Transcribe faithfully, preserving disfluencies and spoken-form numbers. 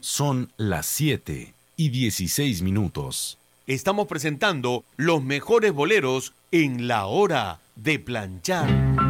Son las siete y dieciséis minutos. Estamos presentando los mejores boleros en la hora de planchar.